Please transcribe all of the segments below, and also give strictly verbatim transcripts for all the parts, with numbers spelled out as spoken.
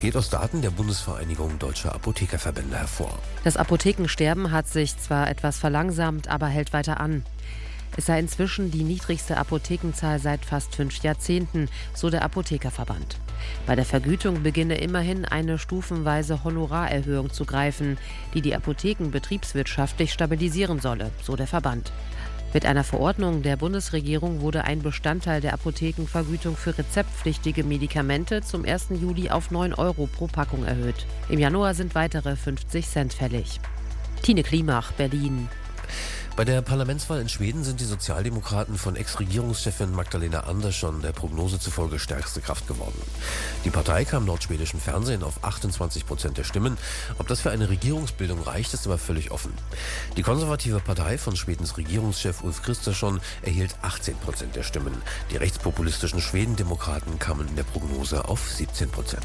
Geht aus Daten der Bundesvereinigung Deutscher Apothekerverbände hervor. Das Apothekensterben hat sich zwar etwas verlangsamt, aber hält weiter an. Es sei inzwischen die niedrigste Apothekenzahl seit fast fünf Jahrzehnten, so der Apothekerverband. Bei der Vergütung beginne immerhin eine stufenweise Honorarerhöhung zu greifen, die die Apotheken betriebswirtschaftlich stabilisieren solle, so der Verband. Mit einer Verordnung der Bundesregierung wurde ein Bestandteil der Apothekenvergütung für rezeptpflichtige Medikamente zum ersten Juli auf neun Euro pro Packung erhöht. Im Januar sind weitere fünfzig Cent fällig. Tine Klimach, Berlin. Bei der Parlamentswahl in Schweden sind die Sozialdemokraten von Ex-Regierungschefin Magdalena Andersson der Prognose zufolge stärkste Kraft geworden. Die Partei kam laut schwedischem Fernsehen auf achtundzwanzig Prozent der Stimmen. Ob das für eine Regierungsbildung reicht, ist aber völlig offen. Die konservative Partei von Schwedens Regierungschef Ulf Kristersson erhielt achtzehn Prozent der Stimmen. Die rechtspopulistischen Schwedendemokraten kamen in der Prognose auf siebzehn Prozent.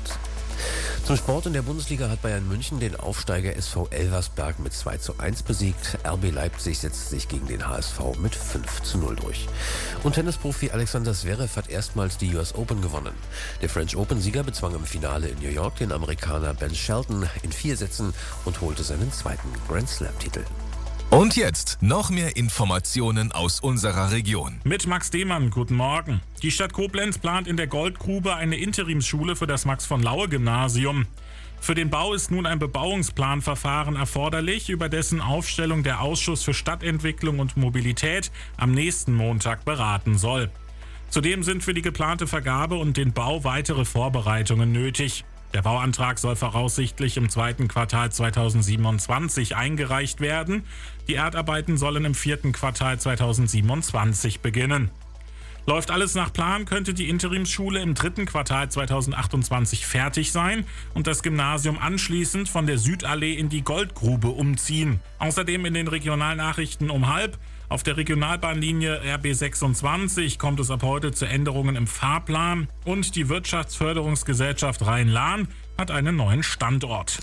Zum Sport: In der Bundesliga hat Bayern München den Aufsteiger S V Elversberg mit zwei zu eins besiegt. R B Leipzig setzt sich gegen den H S V mit fünf zu null durch. Und Tennisprofi Alexander Zverev hat erstmals die U S Open gewonnen. Der French Open-Sieger bezwang im Finale in New York den Amerikaner Ben Shelton in vier Sätzen und holte seinen zweiten Grand Slam-Titel. Und jetzt noch mehr Informationen aus unserer Region. Mit Max Dehmann, guten Morgen. Die Stadt Koblenz plant in der Goldgrube eine Interimsschule für das Max-von-Laue-Gymnasium. Für den Bau ist nun ein Bebauungsplanverfahren erforderlich, über dessen Aufstellung der Ausschuss für Stadtentwicklung und Mobilität am nächsten Montag beraten soll. Zudem sind für die geplante Vergabe und den Bau weitere Vorbereitungen nötig. Der Bauantrag soll voraussichtlich im zweiten Quartal zweitausendsiebenundzwanzig eingereicht werden. Die Erdarbeiten sollen im vierten Quartal zweitausendsiebenundzwanzig beginnen. Läuft alles nach Plan, könnte die Interimsschule im dritten Quartal zweitausendachtundzwanzig fertig sein und das Gymnasium anschließend von der Südallee in die Goldgrube umziehen. Außerdem in den Regionalnachrichten um halb: Auf der Regionalbahnlinie R B sechsundzwanzig kommt es ab heute zu Änderungen im Fahrplan und die Wirtschaftsförderungsgesellschaft Rhein-Lahn hat einen neuen Standort.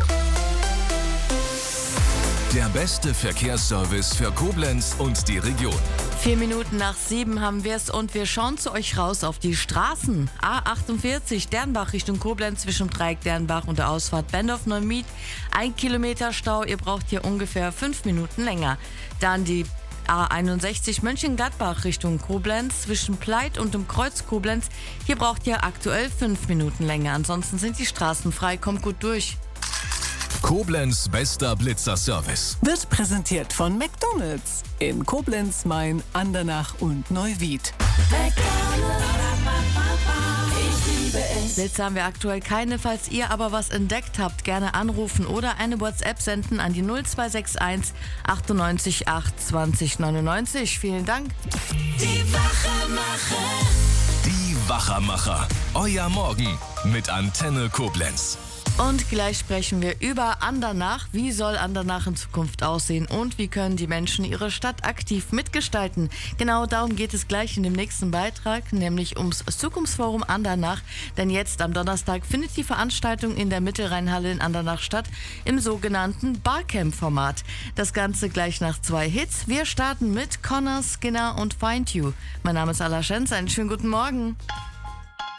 Der beste Verkehrsservice für Koblenz und die Region. Vier Minuten nach sieben haben wir es und wir schauen zu euch raus auf die Straßen. A achtundvierzig Dernbach Richtung Koblenz zwischen Dreieck Dernbach und der Ausfahrt Bendorf-Neumied. Ein Kilometer Stau, ihr braucht hier ungefähr fünf Minuten länger. Dann die A einundsechzig Mönchengladbach Richtung Koblenz zwischen Pleit und dem Kreuz Koblenz. Hier braucht ihr aktuell fünf Minuten länger. Ansonsten sind die Straßen frei, kommt gut durch. Koblenz bester Blitzerservice. Wird präsentiert von McDonald's in Koblenz, Main, Andernach und Neuwied. Blitze haben wir aktuell keine. Falls ihr aber was entdeckt habt, gerne anrufen oder eine WhatsApp senden an die null zwei sechs eins achtundneunzig acht zwanzig neunundneunzig. Vielen Dank. Die Wachermacher. Die Wachermacher. Euer Morgen mit Antenne Koblenz. Und gleich sprechen wir über Andernach. Wie soll Andernach in Zukunft aussehen und wie können die Menschen ihre Stadt aktiv mitgestalten? Genau darum geht es gleich in dem nächsten Beitrag, nämlich ums Zukunftsforum Andernach. Denn jetzt am Donnerstag findet die Veranstaltung in der Mittelrheinhalle in Andernach statt, im sogenannten Barcamp-Format. Das Ganze gleich nach zwei Hits. Wir starten mit Connor, Skinner und Find You. Mein Name ist Ala Schenz, einen schönen guten Morgen.